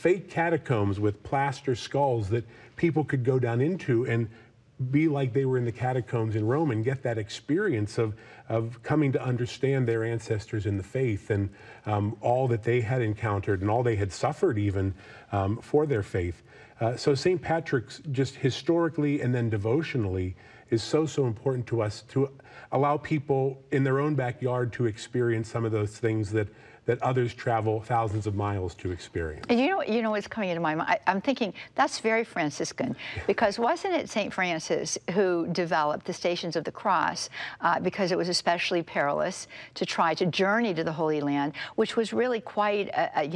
fake catacombs with plaster skulls that people could go down into and be like they were in the catacombs in Rome and get that experience of coming to understand their ancestors in the faith and all that they had encountered and all they had suffered even for their faith. So St. Patrick's, just historically and then devotionally, is so important to us, to allow people in their own backyard to experience some of those things that others travel thousands of miles to experience. And you know what's coming into my mind? I'm thinking that's very Franciscan, because wasn't it St. Francis who developed the Stations of the Cross because it was especially perilous to try to journey to the Holy Land, which was really quite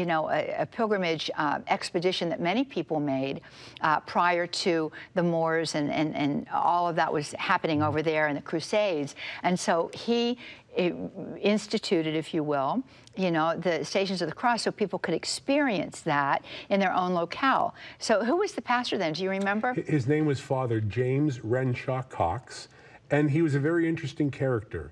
a pilgrimage expedition that many people made prior to the Moors and all of that was happening over there in the Crusades. And so he instituted, if you will, the Stations of the Cross so people could experience that in their own locale. So who was the pastor then? Do you remember? His name was Father James Renshaw Cox, and he was a very interesting character.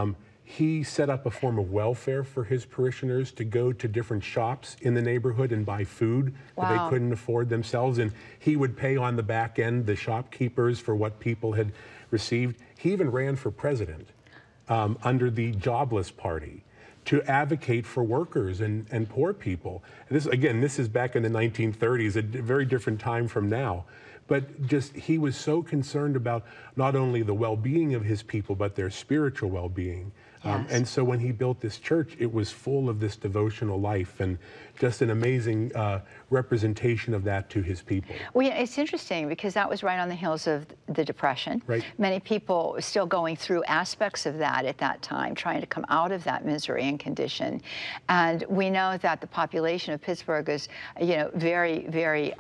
He set up a form of welfare for his parishioners to go to different shops in the neighborhood and buy food that they couldn't afford themselves, and he would pay on the back end the shopkeepers for what people had received. He even ran for president under the Jobless Party to advocate for workers and poor people. This is back in the 1930s, a very different time from now. But just, he was so concerned about not only the well-being of his people, but their spiritual well-being. Yes. And so when he built this church, it was full of this devotional life and just an amazing representation of that to his people. Well, yeah, it's interesting because that was right on the heels of the Depression. Right. Many people were still going through aspects of that at that time, trying to come out of that misery and condition. And we know that the population of Pittsburgh is, very, very,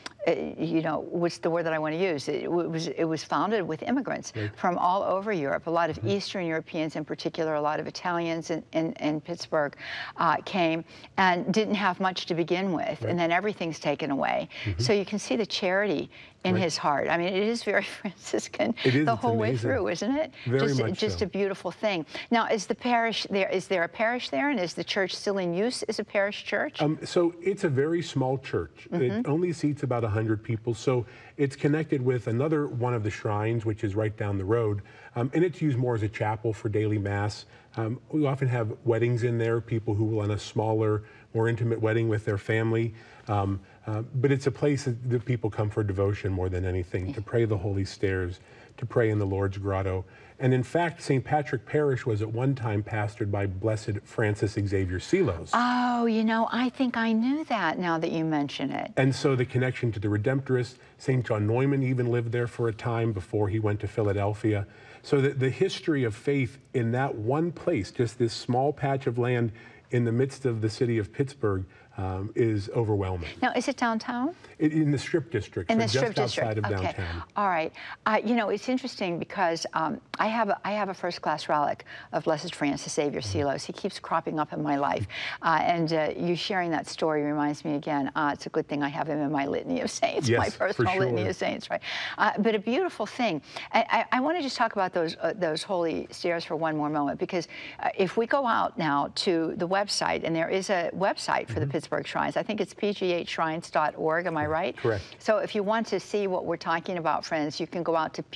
what's the word that I want to use? It was founded with immigrants from all over Europe. A lot of Eastern Europeans in particular, a lot of Italians in Pittsburgh came and didn't have much to begin with, and then everything's taken away. So you can see the charity in his heart. I mean, it is very Franciscan the whole way through, isn't it? Very much just so. A beautiful thing. Now, is the parish there? Is there a parish there, and is the church still in use as a parish church? So it's a very small church. It only seats about 100 people. So it's connected with another one of the shrines, which is right down the road, and it's used more as a chapel for daily mass. We often have weddings in there, people who will on a smaller, more intimate wedding with their family. But it's a place that people come for devotion more than anything, to pray the Holy Stairs, to pray in the Lord's Grotto. And in fact, St. Patrick Parish was at one time pastored by Blessed Francis Xavier Seelos. Oh, I think I knew that now that you mention it. And so the connection to the Redemptorists, St. John Neumann even lived there for a time before he went to Philadelphia. So the history of faith in that one place, just this small patch of land in the midst of the city of Pittsburgh, is overwhelming. Now, is it downtown? In the Strip District, in so the Strip just District. outside of Okay. downtown. All right. It's interesting because I have a first-class relic of Blessed Francis Xavier Seelos. He keeps cropping up in my life, and you sharing that story reminds me again. It's a good thing I have him in my litany of saints, yes, my personal litany of saints, right? But a beautiful thing. I want to just talk about those holy stairs for one more moment, because if we go out now to the website, and there is a website for the Pittsburgh Shrines. I think it's pghshrines.org, am I right? Correct. So if you want to see what we're talking about, friends, you can go out to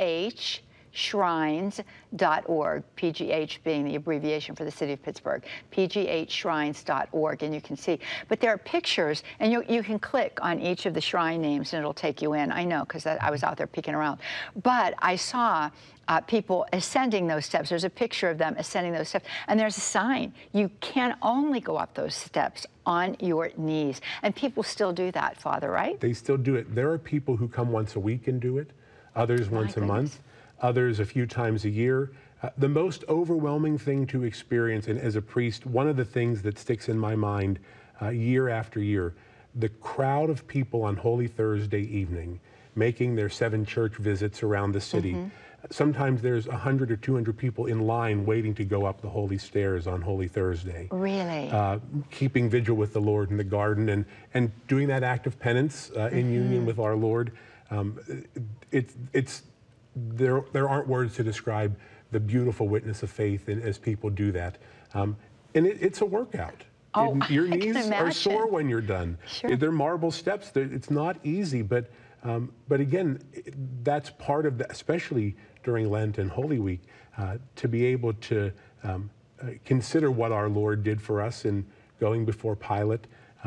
pghshrines.org, PGH being the abbreviation for the city of Pittsburgh, pghshrines.org, and you can see. But there are pictures, and you can click on each of the shrine names, and it'll take you in. I know, because I was out there peeking around. But I saw people ascending those steps. There's a picture of them ascending those steps, and there's a sign. You can only go up those steps on your knees. And people still do that, Father, right? They still do it. There are people who come once a week and do it, others once a month, others a few times a year. The most overwhelming thing to experience, and as a priest, one of the things that sticks in my mind year after year, the crowd of people on Holy Thursday evening making their 7 church visits around the city. Sometimes there's 100 or 200 people in line waiting to go up the holy stairs on Holy Thursday. Really? Keeping vigil with the Lord in the garden and doing that act of penance in union with our Lord. There aren't words to describe the beautiful witness of faith as people do that. And it's a workout. Oh, Your I can knees are imagine. sore when you're done. Sure. They're marble steps. It's not easy, but again, that's part of the, especially during Lent and Holy Week, to be able to consider what our Lord did for us in going before Pilate,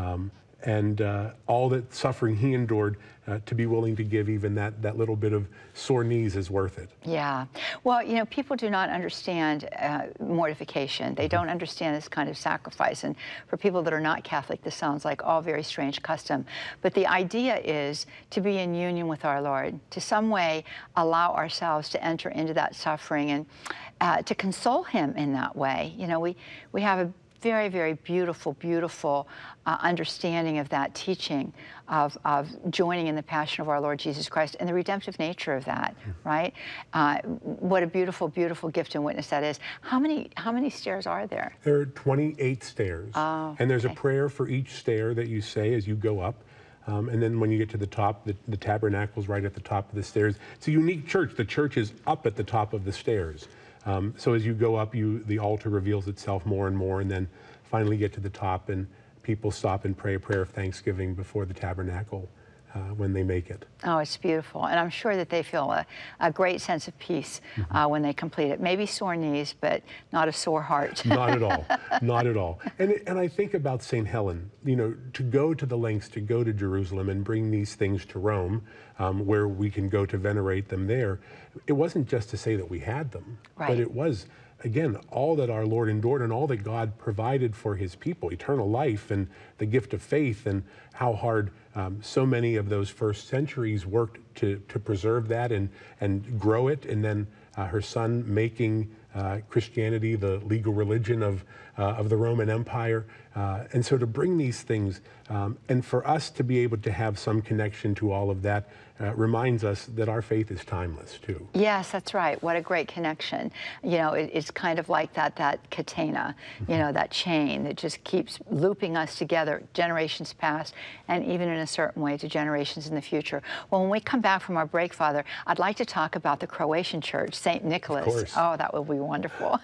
and all that suffering he endured, to be willing to give even that little bit of sore knees is worth it. Yeah. Well, you know, people do not understand mortification. They don't understand this kind of sacrifice. And for people that are not Catholic, this sounds like all very strange custom. But the idea is to be in union with our Lord, to some way allow ourselves to enter into that suffering and to console him in that way. You know, we have a very, very beautiful, beautiful understanding of that teaching of joining in the passion of our Lord Jesus Christ and the redemptive nature of that, right? What a beautiful, beautiful gift and witness that is. How many stairs are there? There are 28 stairs, and there's a prayer for each stair that you say as you go up. And then when you get to the top, the tabernacle's right at the top of the stairs. It's a unique church. The church is up at the top of the stairs. So as you go up, the altar reveals itself more and more, and then finally get to the top, and people stop and pray a prayer of thanksgiving before the tabernacle when they make it. Oh, it's beautiful. And I'm sure that they feel a great sense of peace when they complete it. Maybe sore knees, but not a sore heart. Not at all. Not at all. And I think about St. Helen, you know, to go to the lengths to go to Jerusalem and bring these things to Rome, where we can go to venerate them there. It wasn't just to say that we had them, but it was, again, all that our Lord endured and all that God provided for his people, eternal life and the gift of faith, and how hard so many of those first centuries worked to preserve that and grow it, and then her son making Christianity the legal religion of the Roman Empire. And so to bring these things, and for us to be able to have some connection to all of that, reminds us that our faith is timeless too. Yes, that's right. What a great connection. You know, it's kind of like that catena, you know, that chain that just keeps looping us together, generations past, and even in a certain way to generations in the future. Well, when we come back from our break, Father, I'd like to talk about the Croatian church, St. Nicholas. Of course. Oh, that would be wonderful.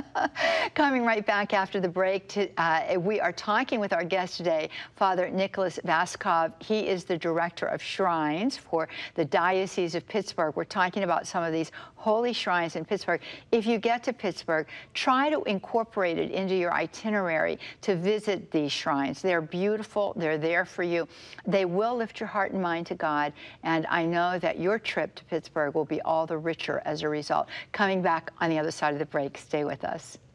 Coming right back after the break, we are talking with our guest today, Father Nicholas Vaskov. He is the director of shrines for the Diocese of Pittsburgh. We're talking about some of these holy shrines in Pittsburgh. If you get to Pittsburgh, try to incorporate it into your itinerary to visit these shrines. They're beautiful. They're there for you. They will lift your heart and mind to God, and I know that your trip to Pittsburgh will be all the richer as a result. Coming back on the other side of the break. Stay with us.